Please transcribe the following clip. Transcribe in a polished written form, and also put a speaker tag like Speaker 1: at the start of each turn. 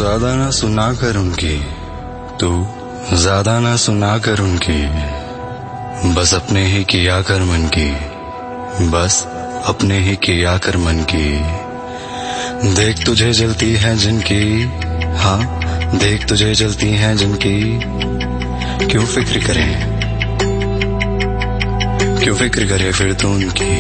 Speaker 1: ज्यादा ना सुना कर उनकी, तू ज्यादा ना सुना कर उनकी, बस अपने ही किया कर मन की, बस अपने ही किया कर मन की। देख तुझे जलती है जिनकी, हाँ देख तुझे जलती है जिनकी, क्यों फिक्र करें, क्यों फिक्र करे फिर तू उनकी।